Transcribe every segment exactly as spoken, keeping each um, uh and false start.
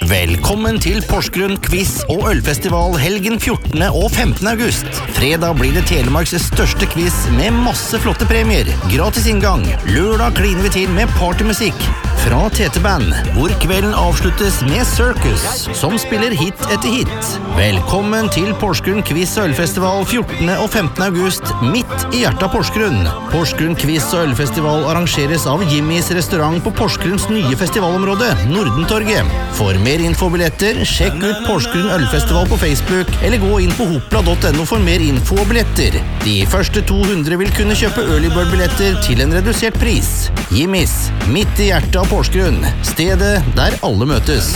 Velkommen til Porsgrunn quiz og ølfestival helgen fjortende og femtende august. Fredag blir det Telemarks største quiz med masse flotte premier. Gratis inngang. Lørdag kliner vi til med partymusikk fra T T-band, hvor kvelden avsluttes med Circus, som spiller hit etter hit. Velkommen til Porsgrunn quiz og ølfestival fjortende og femtende august, midt i hjertet av Porsgrunn. Porsgrunn quiz og ølfestival arrangeres av Jimmys restaurant på Porsgrunns nye festivalområde, Nordentorget. For mer info og billetter, sjekk ut Porsgrunn Ølfestival på Facebook, eller gå inn på hopla punktum no for mer info og billetter. De første to hundre vil kunne kjøpe Early Bird-billetter til en redusert pris. Jimmys, midt i hjertet av Porsgrunn, stedet der alle møtes.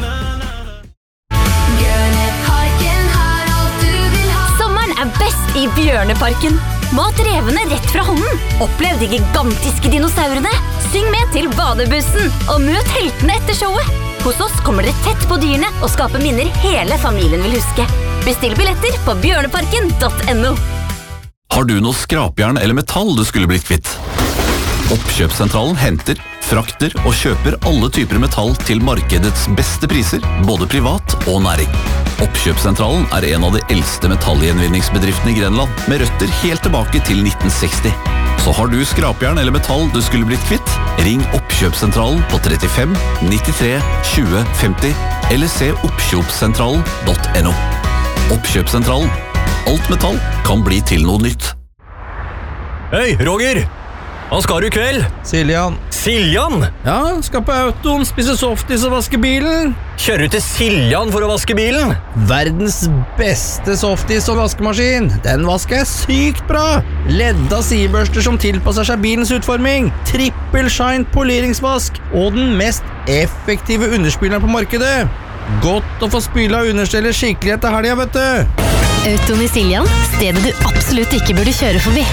Sommeren er best i Bjørneparken. Mat revene rett fra hånden. Opplev de gigantiske dinosaurene. Syng med til badebussen, og møt heltene etter showet. Hos oss kommer dere tett på dyrene og skaper minner hele familien vil huske. Bestill billetter på bjørneparken punktum no. Har du noe skrapjern eller metall du skulle blitt kvitt? Oppkjøpssentralen henter, frakter og kjøper alle typer metall til markedets beste priser, både privat og næring. Oppkjøpssentralen er en av de eldste metallgjenvinningsbedriftene i Grenland, med røtter helt tilbake til nitten seksti. Så har du skrapjern eller metall du skulle blitt kvitt? Ring Oppkjøpssentralen på trettifem nittitre tjue femti eller se oppkjøpssentralen punktum no. Oppkjøpssentralen. Alt metall kan bli til noe nytt. Hei, Roger! Hva skal du i kveld? Siljan. Siljan? Ja, skal på autoen, spise softis og vaske bilen. Kjører du til Siljan for å vaske bilen? Verdens beste softis og vaskemaskin. Den vasker jeg sykt bra. Ledda sidebørster som tilpasser seg bilens utforming. Trippel shine poleringsvask. Og den mest effektive underspyleren på markedet. Godt å få spyla understeller skikkelig etter helga, vet du. Autoen i Siljan, stedet du absolutt ikke burde kjøre forbi.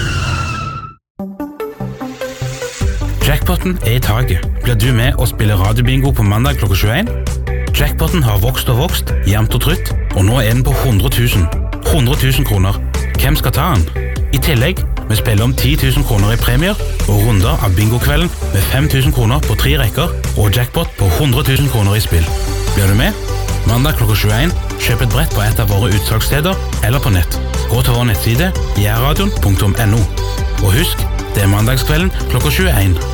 Jackpotten er i taget. Blir du med og spiller radiobingo på mandag klokka tjueen? Jackpotten har vokst og vokst, jevnt og trutt, og nå er den på hundre tusen. hundre tusen kroner. Hvem skal ta den? I tillegg, vi spiller om ti tusen kroner i premier og runder av bingokvelden med fem tusen kroner på tre rekker og jackpot på hundre tusen kroner i spill. Blir du med? Mandag klokka tjueen, kjøp et brett på et av våre utsalgssteder eller på nett. Gå til vår nettside jærradion punktum no. Og husk, det er mandagskvelden klokka tjueen.